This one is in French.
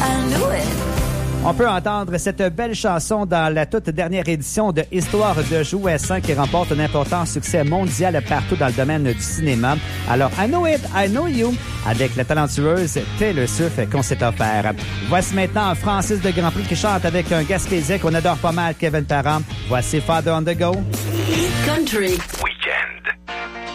On peut entendre cette belle chanson dans la toute dernière édition de Histoire de jouets 5 qui remporte un important succès mondial partout dans le domaine du cinéma. Alors, I Know It, I Know You, avec la talentueuse Taylor Swift qu'on s'est offert. Voici maintenant Francis de Grandpré qui chante avec un Gaspésien qu'on adore pas mal, Kevin Parent. Voici Father on the Go. Country. Oui.